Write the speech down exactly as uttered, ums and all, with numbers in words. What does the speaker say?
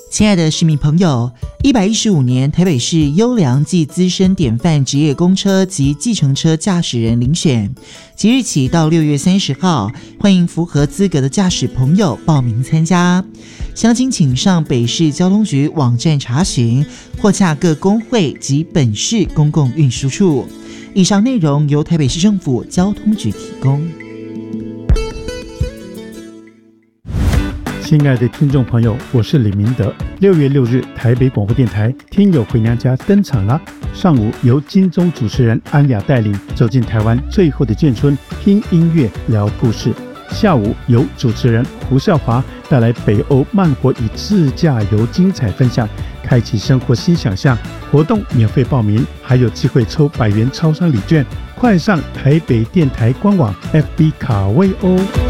亲爱的市民朋友，一百一十五年台北市优良暨资深典范职业公车及计程车驾驶人遴选，即日起到六月三十号，欢迎符合资格的驾驶朋友报名参加。详情请上北市交通局网站查询，或洽各工会及本市公共运输处。以上内容由台北市政府交通局提供。 亲爱的听众朋友，我是李明德。六月六日，台北广播电台《听友回娘家》登场了。上午由金钟主持人安雅带领走进台湾最后的眷村，听音乐聊故事。下午由主持人胡孝华带来北欧慢活与自驾游精彩分享，开启生活新想象。活动免费报名，还有机会抽百元超商礼券。快上台北电台官网 F B 卡位哦。